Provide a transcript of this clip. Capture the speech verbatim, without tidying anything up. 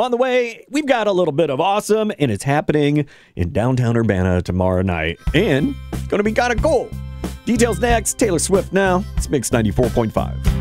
On the way, we've got a little bit of awesome, and it's happening in downtown Urbana tomorrow night. And it's going to be kind of cool. Details next. Taylor Swift now. It's Mix ninety-four point five.